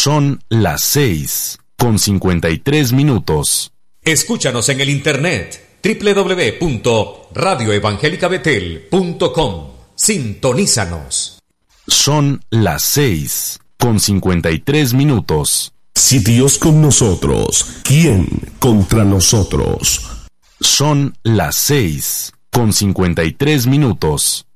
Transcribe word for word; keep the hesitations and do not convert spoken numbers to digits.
Son las seis con cincuenta y tres minutos. Escúchanos en el internet doble u doble u doble u punto radio evangélica betel punto com. Sintonízanos. Son las seis con cincuenta y tres minutos. Si Dios con nosotros, ¿quién contra nosotros? Son las seis con cincuenta y tres minutos.